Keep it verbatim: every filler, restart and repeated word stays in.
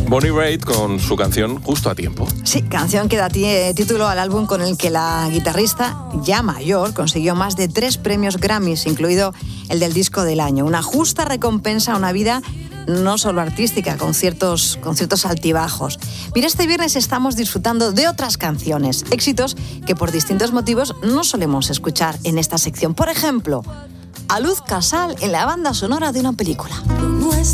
Bonnie Raitt con su canción Justo a Tiempo. Sí, canción que da t- título al álbum con el que la guitarrista, ya mayor, consiguió más de tres premios Grammys, incluido el del disco del año. Una justa recompensa a una vida no solo artística, con ciertos, con ciertos altibajos. Mira, este viernes estamos disfrutando de otras canciones, éxitos que por distintos motivos no solemos escuchar en esta sección. Por ejemplo, a Luz Casal en la banda sonora de una película.